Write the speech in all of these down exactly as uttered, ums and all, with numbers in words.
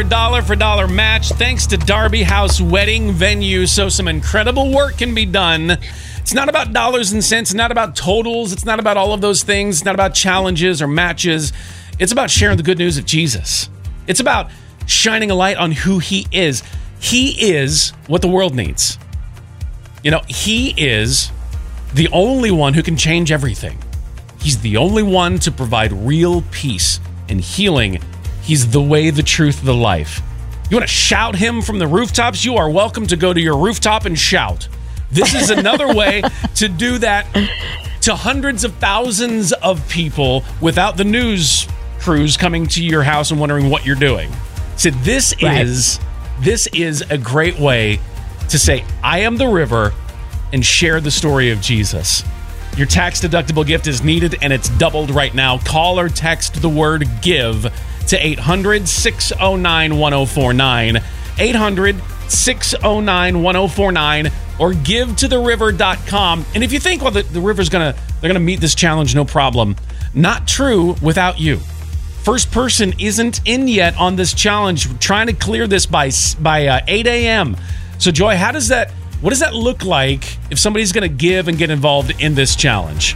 Dollar for dollar match thanks to Darby House Wedding Venue, so some incredible work can be done. It's not about dollars and cents, it's not about totals, it's not about all of those things, it's not about challenges or matches. It's about sharing the good news of Jesus. It's about shining a light on who he is. He is what the world needs. You know, he is the only one who can change everything. He's the only one to provide real peace and healing. He's the way, the truth, the life. You want to shout him from the rooftops? You are welcome to go to your rooftop and shout. This is another way to do that to hundreds of thousands of people without the news crews coming to your house and wondering what you're doing. So this right. is this is a great way to say, I am the river, and share the story of Jesus. Your tax-deductible gift is needed, and it's doubled right now. Call or text the word GIVE to eight hundred, six oh nine, one oh four nine, eight hundred, six oh nine, one oh four nine, or give to the river dot com. And if you think, well, the, the river's gonna they're gonna meet this challenge, no problem. Not true without you. First person isn't in yet on this challenge. We're trying to clear this by by uh, eight a.m. So, Joy, how does that? What does that look like if somebody's going to give and get involved in this challenge?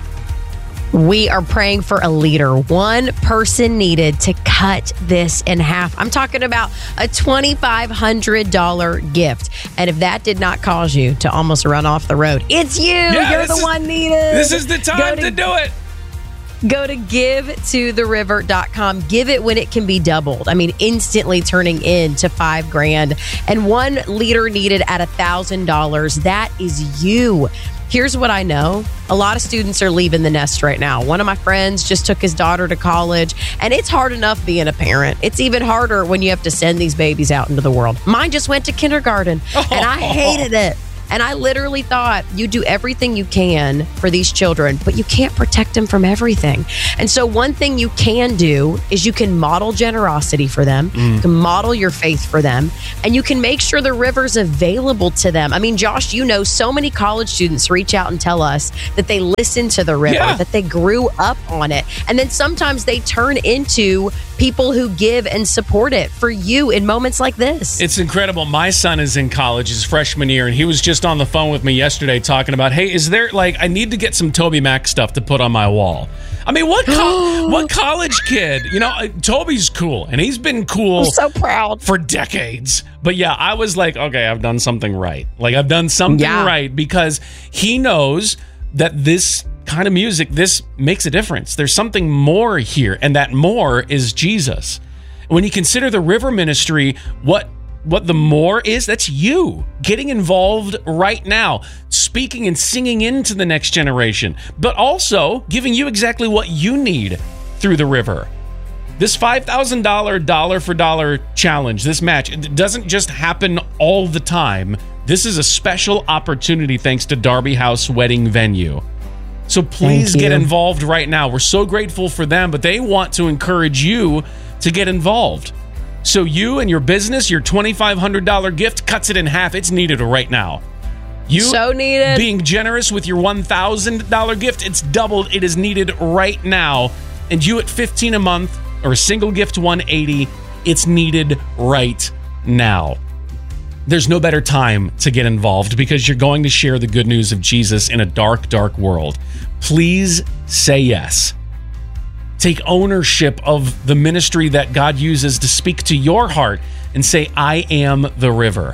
We are praying for a leader. One person needed to cut this in half. I'm talking about a twenty-five hundred dollars gift. And if that did not cause you to almost run off the road, it's you. Yeah, You're the is, one needed. This is the time to, to do it. Go to give to the river dot com. Give it when it can be doubled. I mean, instantly turning into five grand. And one leader needed at a thousand dollars. That is you. Here's what I know. A lot of students are leaving the nest right now. One of my friends just took his daughter to college, and it's hard enough being a parent. It's even harder when you have to send these babies out into the world. Mine just went to kindergarten, and I hated it. And I literally thought, you do everything you can for these children, but you can't protect them from everything. And so one thing you can do is you can model generosity for them, mm. you can model your faith for them, and you can make sure the river's available to them. I mean, Josh, you know, so many college students reach out and tell us that they listen to the river, yeah. that they grew up on it. And then sometimes they turn into people who give and support it for you in moments like this. It's incredible. My son is in college, his freshman year, and he was just on the phone with me yesterday talking about, hey, is there, like, I need to get some Toby Mac stuff to put on my wall. I mean, what co- what college kid? You know, Toby's cool, and he's been cool I'm so proud. for decades. But yeah, I was like, okay, I've done something right. Like, I've done something yeah. right, because he knows that this kind of music, this makes a difference. There's something more here, and that more is Jesus. When you consider the River Ministry, what what the more is, that's you getting involved right now, speaking and singing into the next generation, but also giving you exactly what you need through the river. This five thousand dollars dollar for dollar challenge, this match, it doesn't just happen all the time. This is a special opportunity thanks to Darby House Wedding Venue. So please get involved right now. We're so grateful for them, but they want to encourage you to get involved. So you and your business, your twenty-five hundred dollars gift cuts it in half. It's needed right now. You so needed. Being generous with your one thousand dollars gift, it's doubled. It is needed right now. And you at fifteen dollars a month or a single gift one hundred eighty dollars, it's needed right now. There's no better time to get involved because you're going to share the good news of Jesus in a dark, dark world. Please say yes. Take ownership of the ministry that God uses to speak to your heart and say, I am the river.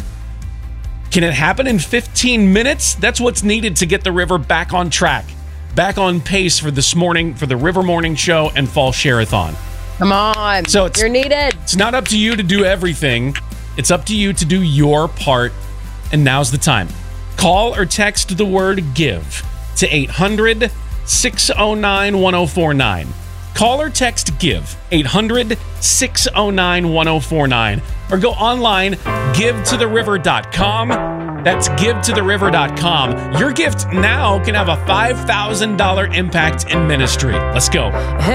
Can it happen in fifteen minutes? That's what's needed to get the river back on track, back on pace for this morning, for the River Morning Show and Fall Share-a-thon. Come on. So it's, you're needed. It's not up to you to do everything. It's up to you to do your part, and now's the time. Call or text the word GIVE to eight hundred, six oh nine, one oh four nine. Call or text GIVE, eight hundred, six oh nine, one oh four nine. Or go online, give to the river dot com. That's give to the river dot com. Your gift now can have a five thousand dollars impact in ministry. Let's go.